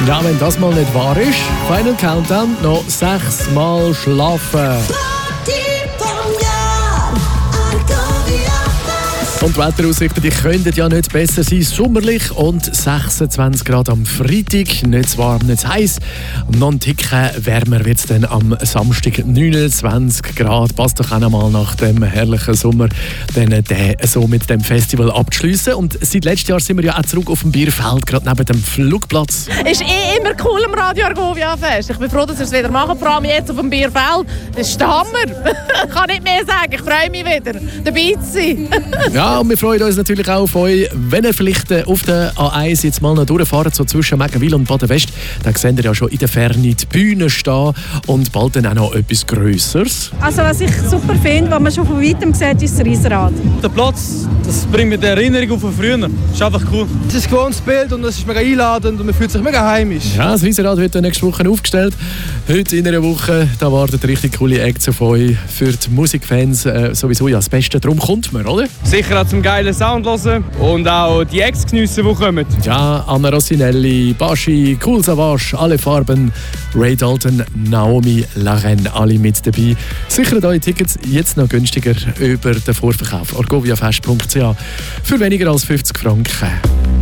Ja, wenn das mal nicht wahr ist, Final Countdown, noch 6 Mal schlafen. Und die Wetteraussichten, die könnten ja nicht besser sein. Sommerlich und 26 Grad am Freitag. Nicht zu warm, nicht zu heiß. Noch ein Ticken wärmer wird es dann am Samstag 29 Grad. Passt doch auch noch mal nach dem herrlichen Sommer, dann so mit dem Festival abzuschliessen. Und seit letztem Jahr sind wir ja auch zurück auf dem Bierfeld, gerade neben dem Flugplatz. Ist immer cool im Radio Argovia Fest. Ich bin froh, dass wir es wieder machen, vor allem jetzt auf dem Bierfeld. Das ist der Hammer. Ich kann nicht mehr sagen. Ich freue mich wieder, dabei zu sein. Ja, und wir freuen uns natürlich auch auf euch. Wenn ihr vielleicht auf der A1 jetzt mal noch durchfahrt, so zwischen Meggenwil und Baden-West, dann seht ihr ja schon in der Ferne die Bühne stehen und bald dann auch noch etwas Grösseres. Also was ich super finde, was man schon von weitem sieht, ist das Riesenrad. Der Platz, das bringt mir die Erinnerung auf von früher. Das ist einfach cool. Es ist ein gewohntes Bild und es ist mega einladend und man fühlt sich mega heimisch. Ja, das Riesenrad wird nächste Woche aufgestellt. Heute in einer Woche, da wartet richtig coole Acts auf euch. Für die Musikfans sowieso ja das Beste. Darum kommt man, oder? Sicher auch zum geilen Sound hören und auch die Acts geniessen, die kommen. Ja, Anna Rossinelli, Baschi, Cool Savage, alle Farben, Ray Dalton, Naomi Laren, alle mit dabei. Sichert eure Tickets jetzt noch günstiger über den Vorverkauf argoviafest.ch für weniger als 50 Franken.